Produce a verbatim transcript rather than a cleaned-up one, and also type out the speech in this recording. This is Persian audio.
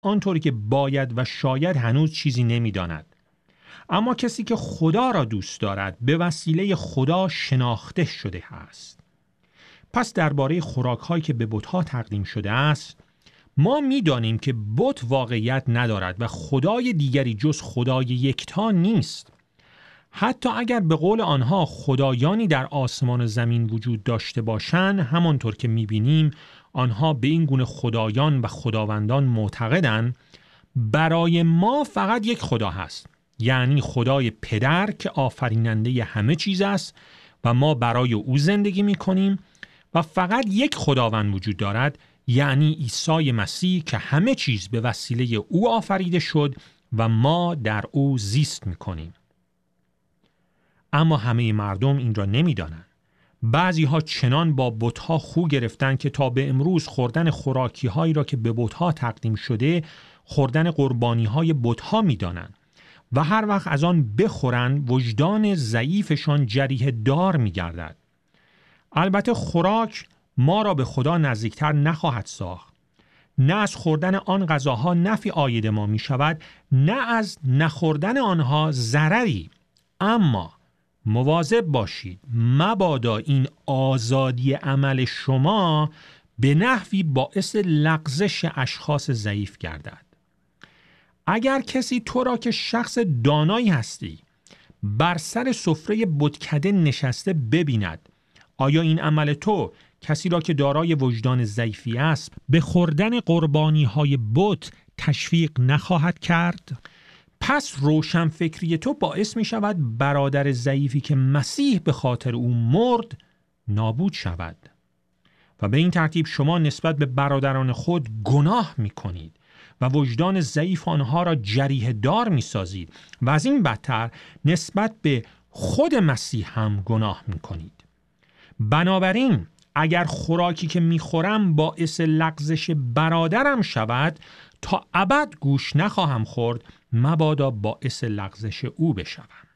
آنطوری که باید و شاید هنوز چیزی نمی‌داند. اما کسی که خدا را دوست دارد به وسیله خدا شناخته شده است. پس درباره خوراک‌هایی که به بت‌ها تقدیم شده است، ما می‌دانیم که بت واقعیت ندارد و خدای دیگری جز خدای یکتا نیست. حتی اگر به قول آنها خدایانی در آسمان و زمین وجود داشته باشند، همانطور که می‌بینیم آنها به این گونه خدایان و خداوندان معتقدند، برای ما فقط یک خدا هست، یعنی خدای پدر که آفریننده همه چیز است و ما برای او زندگی می‌کنیم و فقط یک خداوند وجود دارد، یعنی عیسی مسیح که همه چیز به وسیله او آفریده شد و ما در او زیست می‌کنیم. اما همه مردم این را نمی‌دانند. بعضی ها چنان با بت‌ها خو گرفتن که تا به امروز خوردن خوراکی هایی را که به بت‌ها تقدیم شده خوردن قربانی های بت‌ها می‌دانند و هر وقت از آن بخورند وجدان ضعیفشان جریحه دار می‌گردد. البته خوراک ما را به خدا نزدیکتر نخواهد ساخت. نه از خوردن آن غذاها نفعی عاید ما می شود، نه از نخوردن آنها ضرری. اما مواظب باشید مبادا این آزادی عمل شما به نحوی باعث لغزش اشخاص ضعیف گردد. اگر کسی تو را که شخص دانایی هستی بر سر سفره بتکده نشسته ببیند، آیا این عمل تو کسی را که دارای وجدان ضعیفی است به خوردن قربانی های بت تشویق نخواهد کرد؟ پس روشن فکری تو باعث می شود برادر ضعیفی که مسیح به خاطر او مرد نابود شود و به این ترتیب شما نسبت به برادران خود گناه می کنید و وجدان ضعیف آنها را جریحه دار می سازید و از این بدتر نسبت به خود مسیح هم گناه می کنید. بنابراین اگر خوراکی که میخورم باعث لغزش برادرم شود، تا ابد گوش نخواهم خورد، مبادا باعث لغزش او بشوم.